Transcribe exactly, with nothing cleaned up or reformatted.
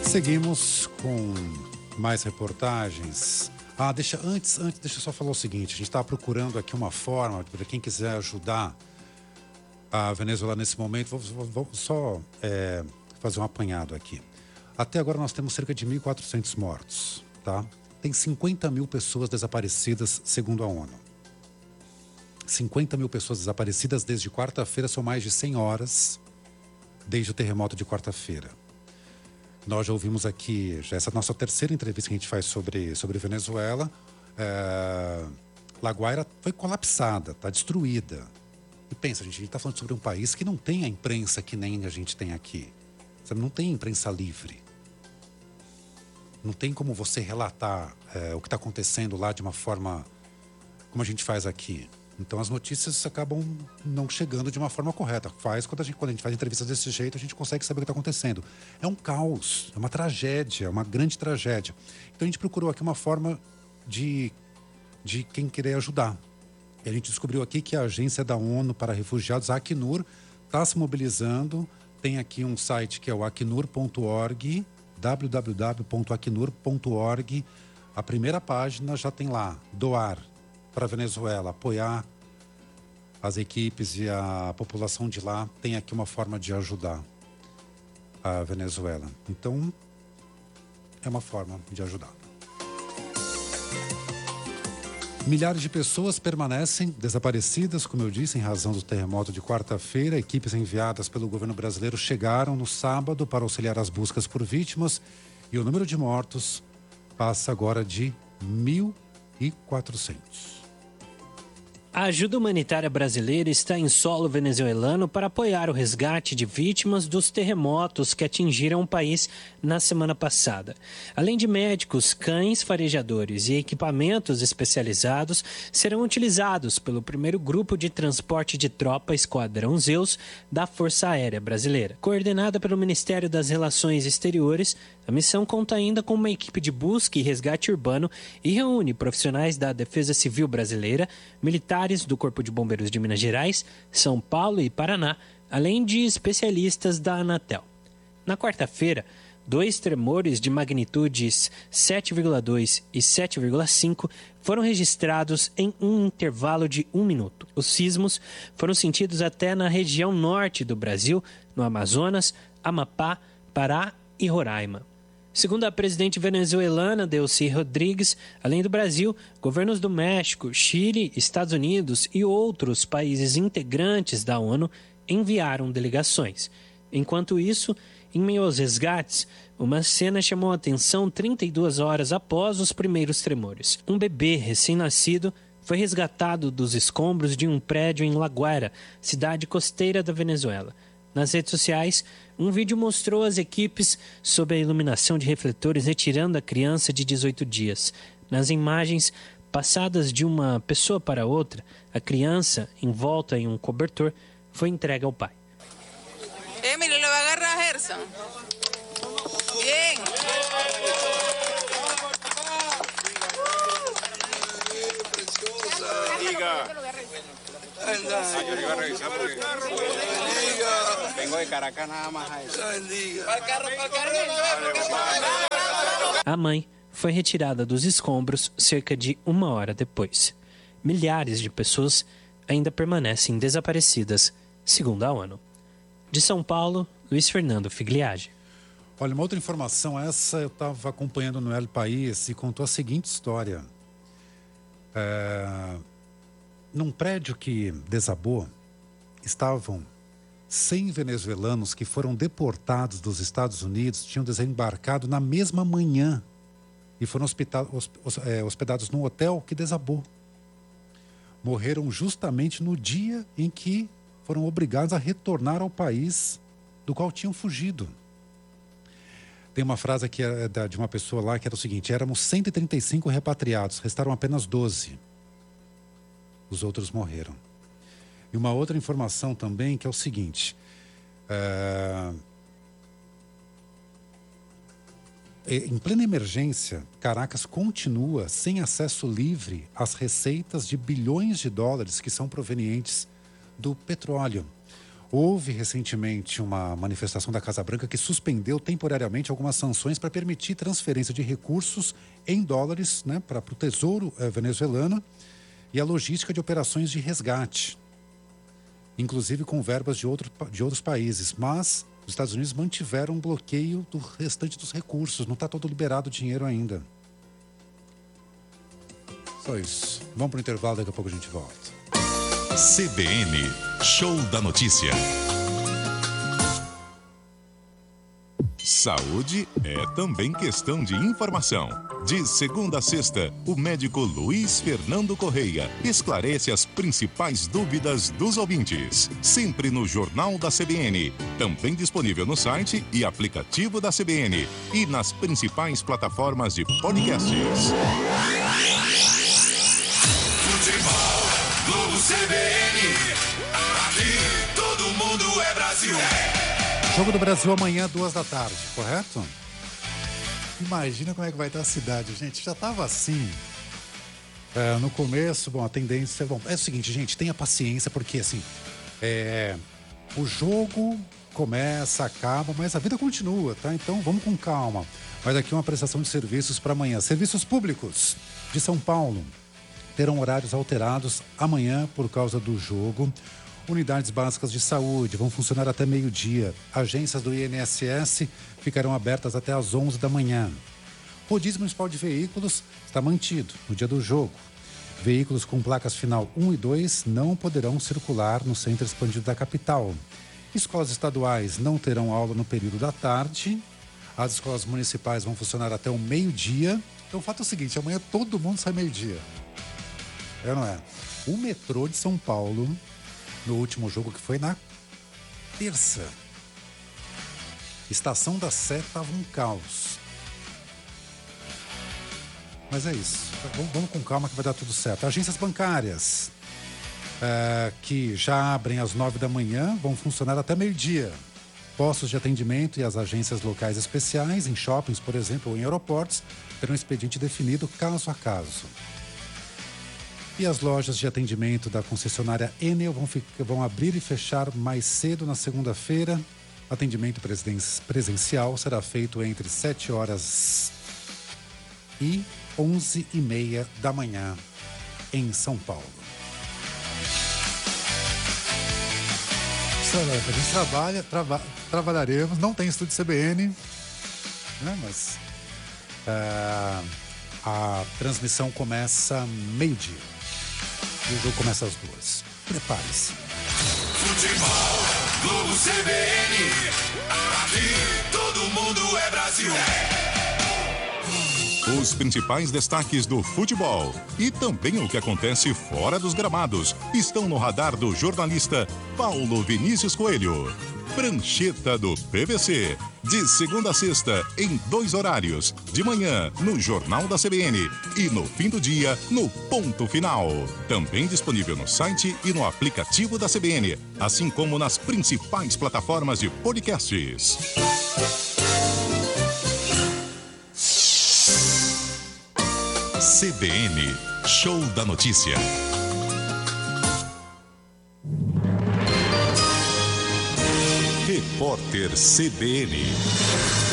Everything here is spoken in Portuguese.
Seguimos com mais reportagens. Ah, deixa, antes, antes, deixa eu só falar o seguinte. A gente está procurando aqui uma forma, para quem quiser ajudar a Venezuela nesse momento, vou, vou, vou só é, fazer um apanhado aqui. Até agora nós temos cerca de mil e quatrocentos mortos, tá? Tem cinquenta mil pessoas desaparecidas, segundo a ONU. cinquenta mil pessoas desaparecidas desde quarta-feira, são mais de cem horas desde o terremoto de quarta-feira. Nós já ouvimos aqui, já essa é a nossa terceira entrevista que a gente faz sobre, sobre Venezuela. É, La Guaira foi colapsada, está destruída. E pensa, gente, a gente está falando sobre um país que não tem a imprensa que nem a gente tem aqui. Você não tem imprensa livre. Não tem como você relatar é, o que está acontecendo lá de uma forma como a gente faz aqui. Então as notícias acabam não chegando de uma forma correta. Faz quando a gente, quando a gente faz entrevistas desse jeito, a gente consegue saber o que está acontecendo. É um caos, é uma tragédia, é uma grande tragédia. Então a gente procurou aqui uma forma de, de quem querer ajudar. E a gente descobriu aqui que a agência da ONU para refugiados, a Acnur, está se mobilizando. Tem aqui um site que é o acnur ponto org, w w w ponto acnur ponto org. A primeira página já tem lá, doar para a Venezuela, apoiar as equipes e a população de lá. Tem aqui uma forma de ajudar a Venezuela. Então, é uma forma de ajudar. Milhares de pessoas permanecem desaparecidas, como eu disse, em razão do terremoto de quarta-feira. Equipes enviadas pelo governo brasileiro chegaram no sábado para auxiliar as buscas por vítimas e o número de mortos passa agora de mil e quatrocentos. A ajuda humanitária brasileira está em solo venezuelano para apoiar o resgate de vítimas dos terremotos que atingiram o país na semana passada. Além de médicos, cães farejadores e equipamentos especializados serão utilizados pelo primeiro grupo de transporte de tropa Esquadrão Zeus da Força Aérea Brasileira. Coordenada pelo Ministério das Relações Exteriores, a missão conta ainda com uma equipe de busca e resgate urbano e reúne profissionais da Defesa Civil Brasileira, militares do Corpo de Bombeiros de Minas Gerais, São Paulo e Paraná, além de especialistas da Anatel. Na quarta-feira, dois tremores de magnitudes sete vírgula dois e sete vírgula cinco foram registrados em um intervalo de um minuto. Os sismos foram sentidos até na região norte do Brasil, no Amazonas, Amapá, Pará e Roraima. Segundo a presidente venezuelana Delcy Rodrigues, além do Brasil, governos do México, Chile, Estados Unidos e outros países integrantes da ONU enviaram delegações. Enquanto isso, em meio aos resgates, uma cena chamou a atenção trinta e duas horas após os primeiros tremores. Um bebê recém-nascido foi resgatado dos escombros de um prédio em La Guaira, cidade costeira da Venezuela. Nas redes sociais, um vídeo mostrou as equipes sob a iluminação de refletores retirando a criança de dezoito dias. Nas imagens, passadas de uma pessoa para outra, a criança, envolta em um cobertor, foi entregue ao pai. Emily, ¿le va a agarrar a Gerson? Bien. Ah, yo le iba a revisar porque vengo de Caracas nada más a eso. A mãe foi retirada dos escombros cerca de uma hora depois. Milhares de pessoas ainda permanecem desaparecidas, segundo a ONU. De São Paulo, Luiz Fernando Figliage. Olha, uma outra informação, essa eu estava acompanhando no El País e contou a seguinte história. É... Num prédio que desabou, estavam cem venezuelanos que foram deportados dos Estados Unidos, tinham desembarcado na mesma manhã e foram hospedados num hotel que desabou. Morreram justamente no dia em que foram obrigados a retornar ao país do qual tinham fugido. Tem uma frase aqui de uma pessoa lá que era o seguinte: éramos cento e trinta e cinco repatriados, restaram apenas doze. Os outros morreram. E uma outra informação também que é o seguinte: é... em plena emergência, Caracas continua sem acesso livre às receitas de bilhões de dólares que são provenientes do petróleo. Houve recentemente uma manifestação da Casa Branca que suspendeu temporariamente algumas sanções para permitir transferência de recursos em dólares, né, para o Tesouro eh, venezuelano e a logística de operações de resgate, inclusive com verbas de, outro, de outros países. Mas os Estados Unidos mantiveram um bloqueio do restante dos recursos. Não está todo liberado o dinheiro ainda. Só isso. Vamos para o intervalo, daqui a pouco a gente volta. C B N, Show da Notícia. Saúde é também questão de informação. De segunda a sexta, o médico Luiz Fernando Correia esclarece as principais dúvidas dos ouvintes. Sempre no Jornal da C B N. Também disponível no site e aplicativo da C B N. E nas principais plataformas de podcasts. Futebol, Globo C B N. Aqui todo mundo é Brasil. Jogo do Brasil amanhã, duas da tarde, correto? Imagina como é que vai estar a cidade, gente. Já estava assim. É, no começo, bom, a tendência... Bom, é o seguinte, gente, tenha paciência, porque assim... É, o jogo começa, acaba, mas a vida continua, tá? Então, vamos com calma. Mas aqui uma prestação de serviços para amanhã. Serviços públicos de São Paulo terão horários alterados amanhã por causa do jogo. Unidades básicas de saúde vão funcionar até meio-dia. Agências do I N S S ficarão abertas até às onze da manhã. Rodízio municipal de veículos está mantido no dia do jogo. Veículos com placas final um e dois não poderão circular no centro expandido da capital. Escolas estaduais não terão aula no período da tarde. As escolas municipais vão funcionar até o meio-dia. Então o fato é o seguinte, amanhã todo mundo sai meio-dia. É ou não é? O metrô de São Paulo... no último jogo, que foi na terça, Estação da Sé estava um caos. Mas é isso. Vamos, vamos com calma que vai dar tudo certo. Agências bancárias, é, que já abrem às nove da manhã, vão funcionar até meio-dia. Postos de atendimento e as agências locais especiais, em shoppings, por exemplo, ou em aeroportos, terão expediente definido caso a caso. E as lojas de atendimento da concessionária Enel vão, ficar, vão abrir e fechar mais cedo na segunda-feira. Atendimento presencial será feito entre sete horas e onze e meia da manhã em São Paulo. A gente trabalha, trava, trabalharemos, não tem estúdio C B N, né? Mas uh, a transmissão começa meio-dia. E o jogo começa às duas. Prepare-se. Futebol, Globo C B N. Aqui todo mundo é Brasil. Os principais destaques do futebol e também o que acontece fora dos gramados estão no radar do jornalista Paulo Vinícius Coelho. Prancheta do P V C. De segunda a sexta, em dois horários. De manhã, no Jornal da C B N. E no fim do dia, no Ponto Final. Também disponível no site e no aplicativo da C B N. Assim como nas principais plataformas de podcasts. C B N, Show da Notícia. Repórter C B N.